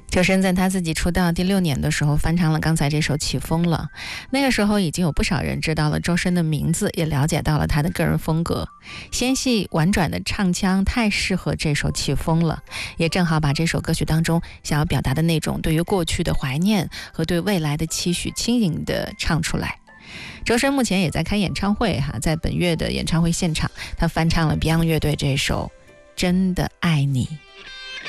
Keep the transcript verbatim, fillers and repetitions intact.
周深在他自己出道第六年的时候翻唱了刚才这首《起风了》，那个时候已经有不少人知道了周深的名字，也了解到了他的个人风格。纤细婉转的唱腔太适合这首《起风了》，也正好把这首歌曲当中想要表达的那种对于过去的怀念和对未来的期许轻盈地唱出来。周深目前也在开演唱会哈，在本月的演唱会现场，他翻唱了 Beyond 乐队这首《真的爱你》。